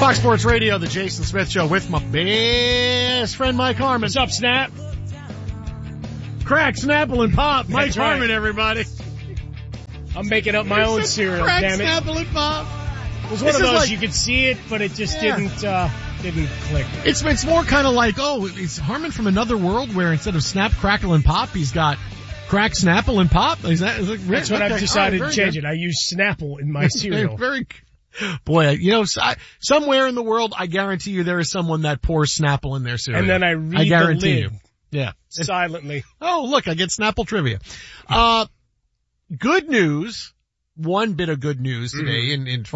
Fox Sports Radio, the Jason Smith Show with my best friend Mike Harmon. What's up, Snap? Crack, Snapple, and Pop. Mike That's right. Harmon, everybody. I'm making up my own cereal, Crack, damn it. Snapple, and Pop. It was one of those, you could see it, but it just didn't click. It's more kind of like, is Harmon from another world where instead of Snap, Crackle, and Pop, he's got Crack, Snapple, and Pop? That's what I've decided to change it. I use Snapple in my cereal. Boy, somewhere in the world, I guarantee you there is someone that pours Snapple in their cereal. And then I read the lid. Yeah. Silently. Oh, look, I get Snapple trivia. Good news. One bit of good news today in